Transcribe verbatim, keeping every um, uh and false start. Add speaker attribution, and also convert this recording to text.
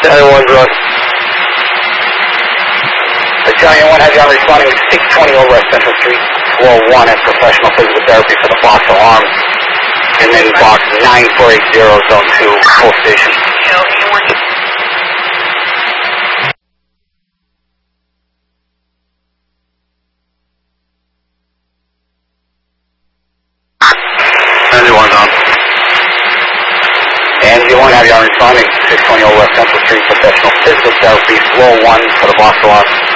Speaker 1: Charlie one, Ross. Charlie one, have you on responding to six twenty Old West Central Street, floor one at professional physical therapy for the box alarm. And then box nine four eight zero, zone two, full station. Angie one's on. Angie one, have you on responding to six twenty Old West Central Street, professional physical therapy, floor one for the box alarm.